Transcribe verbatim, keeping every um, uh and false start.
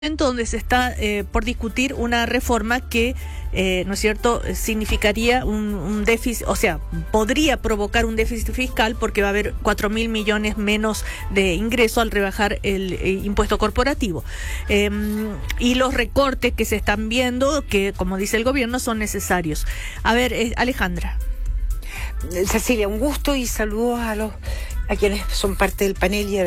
donde se está eh, por discutir una reforma que, eh, ¿no es cierto?, significaría un, un déficit, o sea, podría provocar un déficit fiscal porque va a haber cuatro mil millones menos de ingreso al rebajar el eh, impuesto corporativo. Eh, y los recortes que se están viendo, que como dice el gobierno, son necesarios. A ver, eh, Alejandra. Cecilia, un gusto y saludos a los a quienes son parte del panel y a